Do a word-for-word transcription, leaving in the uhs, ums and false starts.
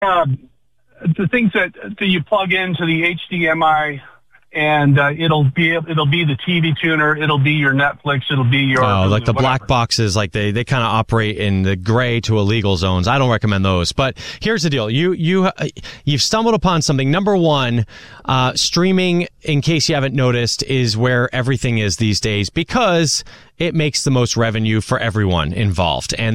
Um, the things that, that you plug into the H D M I, and uh, it'll be it'll be the T V tuner, it'll be your Netflix, it'll be your oh, like the whatever. black boxes, like they they kind of operate in the gray to illegal zones. I don't recommend those. But here's the deal: you you you've stumbled upon something. Number one, uh, streaming, in case you haven't noticed, is where everything is these days because it makes the most revenue for everyone involved, and